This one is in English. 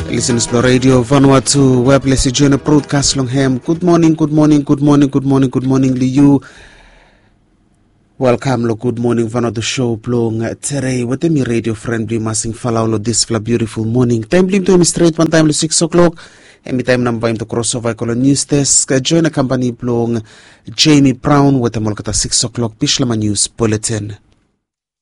Listeners to Radio Vanuatu web lesi join a broadcast long ham. Good morning Liu. Welcome lo good morning Vanuatu show plong today with me radio friendly masing falau lo this beautiful morning. Time blim to straight one time lo 6 o'clock. Emi time number to crossover ko news desk. Join a company plong Jamie Brown with the molkata 6 o'clock Pishlama news bulletin.